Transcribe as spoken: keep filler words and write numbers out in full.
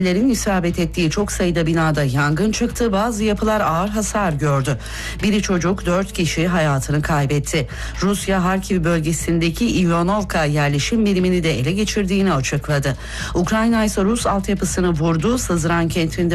Lerin isabet ettiği çok sayıda binada yangın çıktı, bazı yapılar ağır hasar gördü. Biri çocuk, dört kişi hayatını kaybetti. Rusya Harkiv bölgesindeki Ivanovka yerleşim birimini de ele geçirdiğini açıkladı. Ukrayna ise Rus altyapısını vurdu. Sızıran kentinde